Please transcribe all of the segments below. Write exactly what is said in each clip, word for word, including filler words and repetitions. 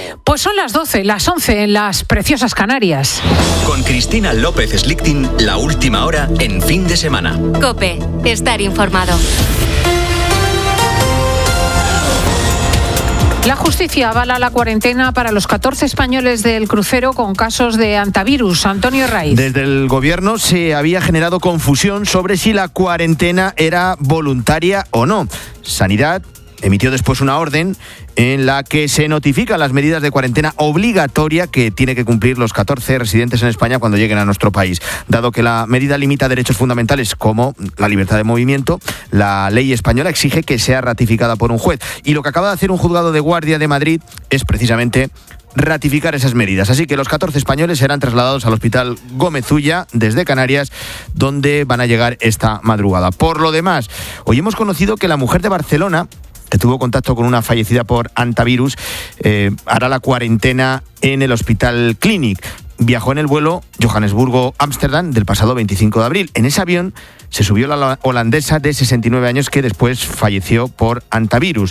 Pues son las doce, las once en las preciosas Canarias. Con Cristina López Slichting, la última hora en fin de semana. COPE, estar informado. La justicia avala la cuarentena para los catorce españoles del crucero con casos de hantavirus. Antonio Raiz. Desde el gobierno se había generado confusión sobre si la cuarentena era voluntaria o no. Sanidad emitió después una orden en la que se notifican las medidas de cuarentena obligatoria que tiene que cumplir los catorce residentes en España cuando lleguen a nuestro país. Dado que la medida limita derechos fundamentales como la libertad de movimiento, la ley española exige que sea ratificada por un juez. Y lo que acaba de hacer un juzgado de guardia de Madrid es precisamente ratificar esas medidas. Así que los catorce españoles serán trasladados al Hospital Gómez Ulla desde Canarias, donde van a llegar esta madrugada. Por lo demás, hoy hemos conocido que la mujer de Barcelona, que tuvo contacto con una fallecida por hantavirus, eh, hará la cuarentena en el Hospital Clínic. Viajó en el vuelo Johannesburgo-Ámsterdam del pasado veinticinco de abril. En ese avión se subió la holandesa de sesenta y nueve años que después falleció por hantavirus.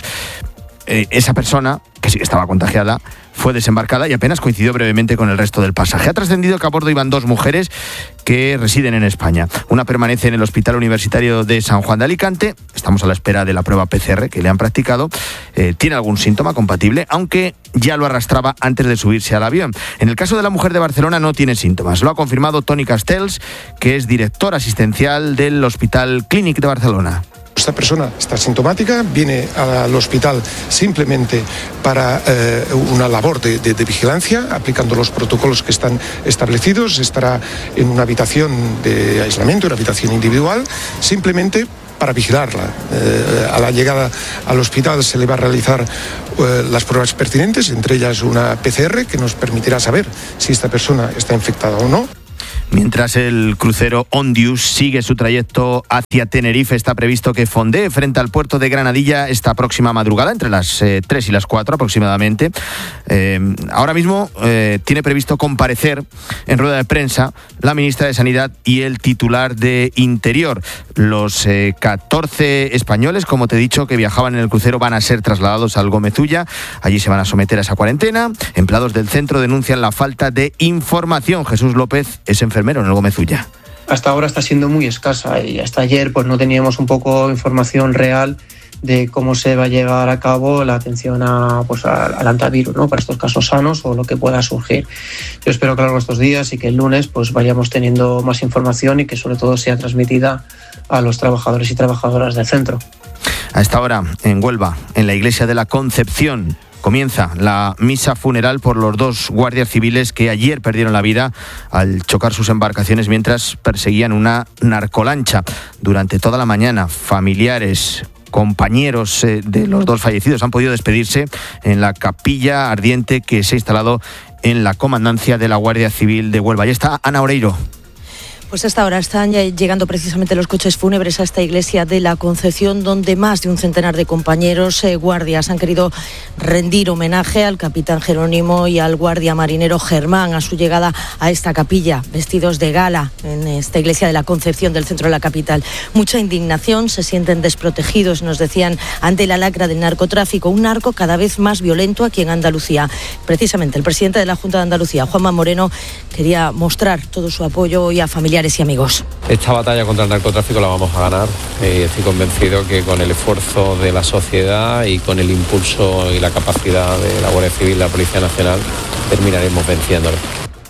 Eh, esa persona, que sí estaba contagiada, fue desembarcada y apenas coincidió brevemente con el resto del pasaje. Ha trascendido que a bordo iban dos mujeres que residen en España. Una permanece en el Hospital Universitario de San Juan de Alicante. Estamos a la espera de la prueba P C R que le han practicado. Eh, tiene algún síntoma compatible, aunque ya lo arrastraba antes de subirse al avión. En el caso de la mujer de Barcelona no tiene síntomas. Lo ha confirmado Toni Castells, que es director asistencial del Hospital Clínic de Barcelona. Esta persona está sintomática, viene al hospital simplemente para eh, una labor de, de, de vigilancia, aplicando los protocolos que están establecidos. Estará en una habitación de aislamiento, una habitación individual, simplemente para vigilarla. Eh, a la llegada al hospital se le va a realizar eh, las pruebas pertinentes, entre ellas una P C R que nos permitirá saber si esta persona está infectada o no. Mientras el crucero Ondius sigue su trayecto hacia Tenerife, está previsto que fondee frente al puerto de Granadilla esta próxima madrugada, entre las eh, tres y las cuatro aproximadamente. Eh, ahora mismo eh, tiene previsto comparecer en rueda de prensa la ministra de Sanidad y el titular de Interior. Los eh, catorce españoles, como te he dicho, que viajaban en el crucero van a ser trasladados al Gómez Ulla. Allí se van a someter a esa cuarentena. Empleados del centro denuncian la falta de información. Jesús López es enfermero en el Gómez Ulla. Hasta ahora está siendo muy escasa y hasta ayer pues no teníamos un poco información real de cómo se va a llevar a cabo la atención a, pues, al hantavirus, ¿no? Para estos casos sanos o lo que pueda surgir. Yo espero que a lo largo de estos días y que el lunes pues vayamos teniendo más información y que sobre todo sea transmitida a los trabajadores y trabajadoras del centro. A esta hora, en Huelva, en la iglesia de la Concepción, comienza la misa funeral por los dos guardias civiles que ayer perdieron la vida al chocar sus embarcaciones mientras perseguían una narcolancha. Durante toda la mañana, familiares, compañeros eh, de los dos fallecidos han podido despedirse en la capilla ardiente que se ha instalado en la comandancia de la Guardia Civil de Huelva. Ya está Ana Oreiro. Pues hasta ahora están ya llegando precisamente los coches fúnebres a esta iglesia de la Concepción, donde más de un centenar de compañeros eh, guardias han querido rendir homenaje al capitán Jerónimo y al guardia marinero Germán a su llegada a esta capilla, vestidos de gala en esta iglesia de la Concepción del centro de la capital. Mucha indignación, se sienten desprotegidos, nos decían, ante la lacra del narcotráfico, un narco cada vez más violento aquí en Andalucía. Precisamente el presidente de la Junta de Andalucía, Juanma Moreno, quería mostrar todo su apoyo hoy a familiares y amigos. Esta batalla contra el narcotráfico la vamos a ganar y estoy convencido que con el esfuerzo de la sociedad y con el impulso y la capacidad de la Guardia Civil y la Policía Nacional terminaremos venciéndolo.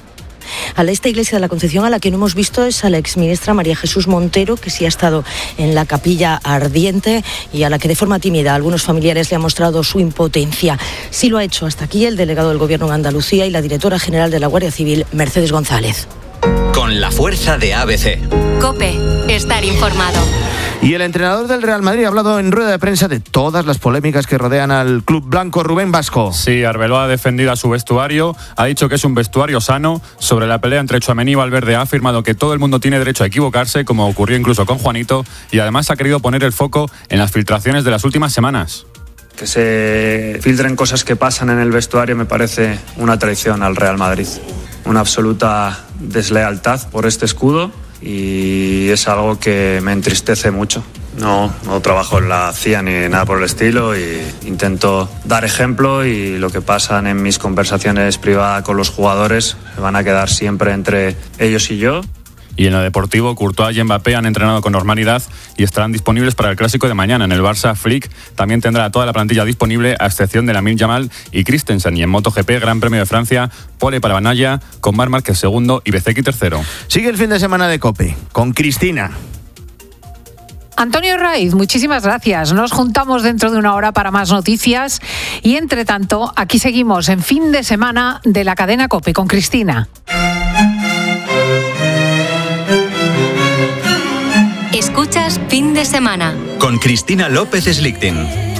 A esta iglesia de la Concepción a la que no hemos visto es a la exministra María Jesús Montero, que sí ha estado en la capilla ardiente y a la que de forma tímida algunos familiares le han mostrado su impotencia. Sí lo ha hecho hasta aquí el delegado del Gobierno en Andalucía y la directora general de la Guardia Civil, Mercedes González. Con la fuerza de A B C. COPE, estar informado. Y el entrenador del Real Madrid ha hablado en rueda de prensa de todas las polémicas que rodean al club blanco. Rubén Vasco. Sí, Arbeloa ha defendido a su vestuario, ha dicho que es un vestuario sano. Sobre la pelea entre Tchouaméni y Valverde ha afirmado que todo el mundo tiene derecho a equivocarse, como ocurrió incluso con Juanito, y además ha querido poner el foco en las filtraciones de las últimas semanas. Que se filtren cosas que pasan en el vestuario me parece una traición al Real Madrid. Una absoluta deslealtad por este escudo y es algo que me entristece mucho. No, no trabajo en la C I A ni nada por el estilo y intento dar ejemplo, y lo que pasan en mis conversaciones privadas con los jugadores se van a quedar siempre entre ellos y yo. Y en lo deportivo, Courtois y Mbappé han entrenado con normalidad y estarán disponibles para el clásico de mañana. En el Barça, Flick también tendrá toda la plantilla disponible, a excepción de Lamine Yamal y Christensen. Y en MotoGP, Gran Premio de Francia, pole para Banaya, con Marc Márquez segundo y Bezzecchi tercero. Sigue el fin de semana de COPE con Cristina. Antonio Raiz, muchísimas gracias. Nos juntamos dentro de una hora para más noticias y, entre tanto, aquí seguimos en fin de semana de la cadena COPE con Cristina. Escuchas Fin de Semana con Cristina López Slichting.